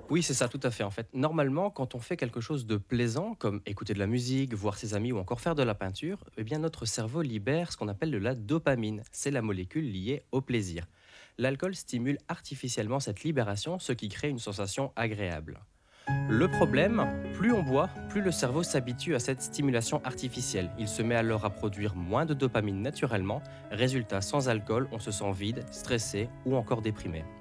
Oui, c'est ça, tout à fait. En fait, normalement, quand on fait quelque chose de plaisant, comme écouter de la musique, voir ses amis ou encore faire de la peinture, eh bien notre cerveau libère ce qu'on appelle de la dopamine. C'est la molécule liée au plaisir. L'alcool stimule artificiellement cette libération, ce qui crée une sensation agréable. Le problème, plus on boit, plus le cerveau s'habitue à cette stimulation artificielle. Il se met alors à produire moins de dopamine naturellement. Résultat, sans alcool, on se sent vide, stressé ou encore déprimé.